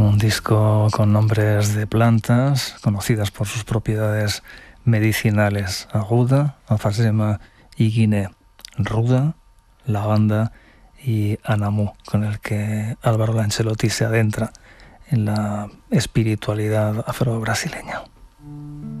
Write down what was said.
un disco con nombres de plantas conocidas por sus propiedades medicinales: aguda, alfazema y guinea, ruda, lavanda y anamú, con el que Álvaro Lancelotti se adentra en la espiritualidad afro-brasileña.